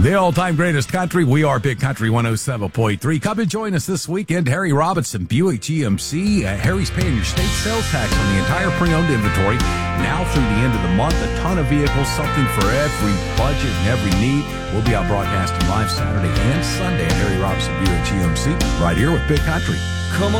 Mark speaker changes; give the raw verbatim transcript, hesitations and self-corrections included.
Speaker 1: The all-time greatest country. We are Big Country one oh seven point three. Come and join us this weekend. Harry Robinson, Buick G M C. Uh, Harry's paying your state sales tax on the entire pre-owned inventory. Now through the end of the month, a ton of vehicles, something for every budget and every need. We'll be out broadcasting live Saturday and Sunday at Harry Robinson Buick G M C right here with Big Country.
Speaker 2: Come on.